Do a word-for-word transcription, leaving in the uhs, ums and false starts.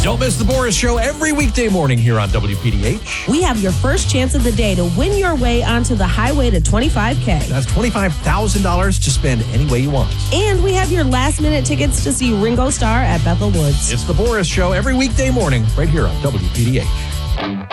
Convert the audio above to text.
Don't miss the Boris Show every weekday morning here on W P D H. We have your first chance of the day to win your way onto the highway to twenty-five K. That's twenty-five thousand dollars to spend any way you want. And we have your last minute tickets to see Ringo Starr at Bethel Woods. It's the Boris Show every weekday morning right here on W P D H.